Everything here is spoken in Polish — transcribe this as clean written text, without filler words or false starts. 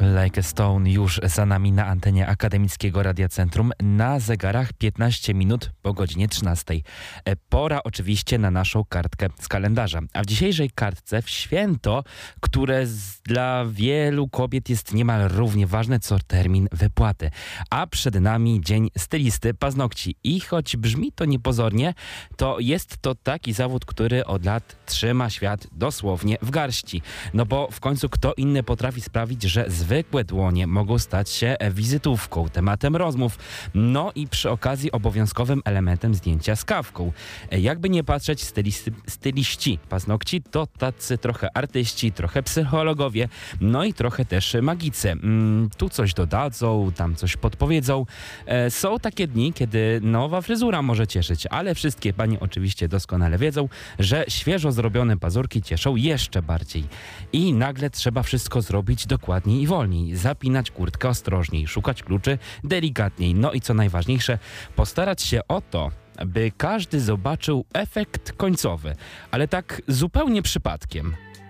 Like a Stone już za nami na antenie Akademickiego Radia Centrum. Na zegarach 15 minut po godzinie 13. Pora oczywiście na naszą kartkę z kalendarza. A w dzisiejszej kartce w święto, które dla wielu kobiet jest niemal równie ważne co termin wypłaty. A przed nami dzień stylisty paznokci. I choć brzmi to niepozornie, to jest to taki zawód, który od lat trzyma świat dosłownie w garści. No bo w końcu kto inny potrafi sprawić, że zwykłe dłonie mogą stać się wizytówką, tematem rozmów, no i przy okazji obowiązkowym elementem zdjęcia z kawką. Jakby nie patrzeć, styliści paznokci to tacy trochę artyści, trochę psychologowie, no i trochę też magicy. Tu coś dodadzą, tam coś podpowiedzą. Są takie dni, kiedy nowa fryzura może cieszyć, ale wszystkie panie oczywiście doskonale wiedzą, że świeżo zrobione pazurki cieszą jeszcze bardziej. I nagle trzeba wszystko zrobić dokładniej i wolniej. Zapinać kurtkę ostrożniej, szukać kluczy delikatniej. No i co najważniejsze, postarać się o to, by każdy zobaczył efekt końcowy, ale tak zupełnie przypadkiem.